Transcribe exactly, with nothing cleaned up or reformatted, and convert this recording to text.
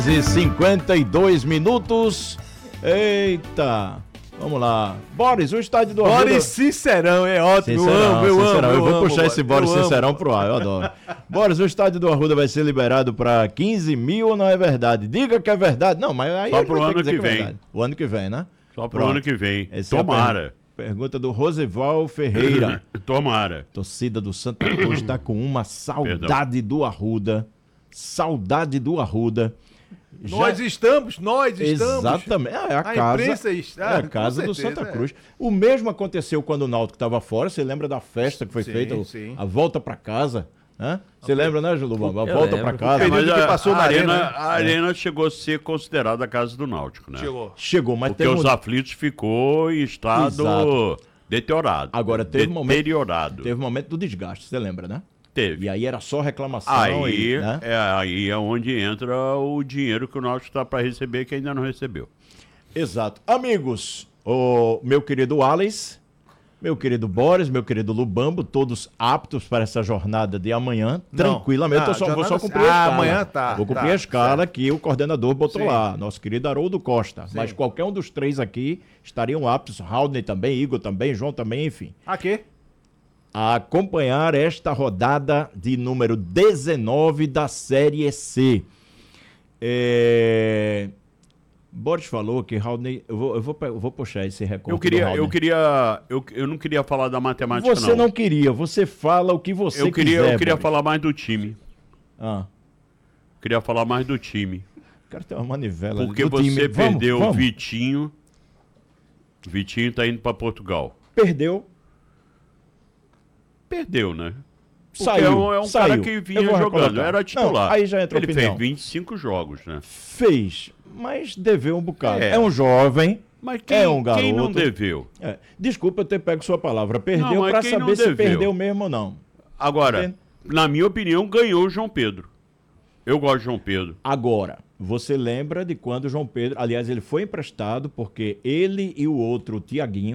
E cinquenta e dois minutos. Eita, vamos lá. Boris, o estádio do Arruda. Boris Sincerão, é ótimo. Sincerão, eu amo, eu Sincerão. amo. Eu vou amo, puxar esse Boris eu Sincerão amo. pro ar, eu adoro. Boris, o estádio do Arruda vai ser liberado para quinze mil ou não é verdade? Diga que é verdade. Não, mas aí Só a gente pro vai ter ano dizer que que é vem. verdade. O ano que vem, né? Só pro Pronto. ano que vem. Essa é a Tomara. per- pergunta do Rosival Ferreira. Tomara. Torcida do Santa Cruz está com uma saudade do Arruda. Saudade do Arruda. Já- Nós estamos, nós estamos. Exatamente. É a A casa, imprensa está, é a com casa do certeza, Santa é. Cruz. O mesmo aconteceu quando o Náutico estava fora. Você lembra da festa que foi Sim, feita? o- sim. A volta para casa. Né? Você lembra, né, Lubamba? A Eu volta lembro. para casa. É, mas Mas que a, passou a na arena, arena, né? a arena chegou a ser considerada a casa do Náutico, né? Chegou. Chegou, mas Porque teve os um... aflitos ficou em estado Exato. deteriorado. Agora, teve um momento- deteriorado. teve um momento do desgaste, você lembra, né? Teve. E aí era só reclamação. Aí, e, né? é, aí é onde entra o dinheiro que o Náutico está para receber, que ainda não recebeu. Exato. Amigos, o meu querido Alex, meu querido Boris, meu querido Lubambo, todos aptos para essa jornada de amanhã, Não. tranquilamente. Ah, eu só, vou só jornada- cumprir a Ah, escala. amanhã tá, Vou cumprir tá, a escala certo. que o coordenador botou Sim. lá, nosso querido Haroldo Costa. Sim. Mas qualquer um dos três aqui estariam aptos, Raulney também, Igor também, João também, enfim, Aqui? a acompanhar esta rodada de número dezenove da Série C. É... Boris falou que Raulney... Eu vou, eu vou, pe- eu vou puxar esse recorde Eu queria, eu queria, eu, eu não queria falar da matemática, Você não queria, você fala o que você eu queria, quiser. eu queria Boris. falar mais do time. Ah, Queria falar mais do time. quero ter uma manivela Porque do você time. Vamos, perdeu o vamos. Vitinho. Vitinho tá indo para Portugal. Perdeu, Perdeu, né? Porque saiu. é um, é um saiu. cara que Eu vinha vou jogando, recolocar. era titular. Não, aí já entra a Ele opinião. fez vinte e cinco jogos, né? Fez, mas deveu um bocado. É, É. um jovem. Mas quem, É um quem não garoto. deveu? É, desculpa eu ter pego sua palavra. Perdeu Não, mas pra quem não saber se deveu? perdeu mesmo ou não. Agora, Entende? na minha opinião, ganhou o João Pedro. Eu gosto de João Pedro. Agora, você lembra de quando o João Pedro... Aliás, ele foi emprestado porque ele e o outro, o Tiaguinho,